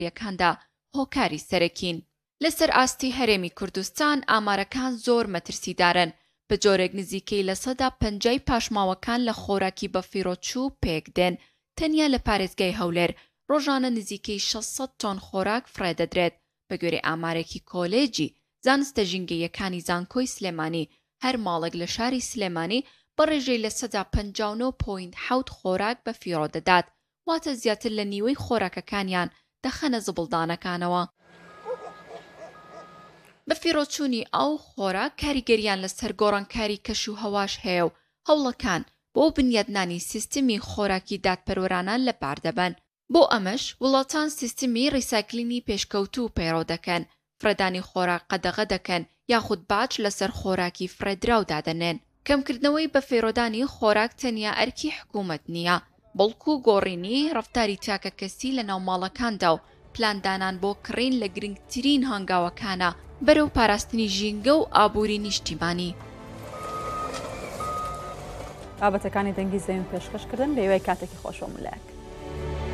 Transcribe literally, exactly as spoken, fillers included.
یەکاندا هۆکاری سەرەکین. لەسەر ئاستی هەرێمی کوردستان ئامارەکان زۆر مەترسیدارن. بە جۆرێک نزیکەی لە سەدا پەنجای پاشماوەکان لە خۆراکی بەفیڕۆچوو پێکدێن. تەنیا لە پارێزگای هەولێر ڕۆژانە نزیکەی شەشسەد تۆن خۆراک فڕێدەدرێت. بە گوێرە ئامارێکی کۆلێجی زانستە ژینگەیەکانی زانکۆی سلێمانی، هەر ماڵێک لە شاری سلێمانی بە ڕێژەی لە سەدا پەنجا و نۆ پۆینت حەوت خۆراک بەفیڕۆ دەدات، واتە زیاتر لە نیوەی خۆراکەکانیان دەخەنە زبڵدانەکانەوە. بەفیڕۆچوونی ئەو خۆراک کاریگەریان لەسەر گۆڕانکاری کەش و هەواش هەیە و هەوڵەکان بۆ بنیادنانی سیستمی خۆراکی دادپەروەرانان لە بار دەبەن. بۆ ئەمەش وڵاتان سیستمی ڕیسایکلینی پێشکەوتوو پەیڕۆ دەکەن، فرەدانی خۆراک قەدەغە دەکەن یاخود باج لەسەر خۆراکی فرەدراو دادەنێن. کەمکردنەوەی بەفیڕۆدانی خۆراک تەنیا ئەرکی حکوومەت نییە، بەڵکو گۆڕینی ڕەفتاری تاکە کەسی لە ناوماڵەکاندا و پلاندانان بۆ کڕین لە گرنگترین هەنگاوەکانە بەرەو پاراستنی ژینگە و ئابووری نیشتیمانی. بابەتەکانی دەنگی زەوین پێشکەشکردن بە هیوای کاتێکی خۆشەوە ملایەک.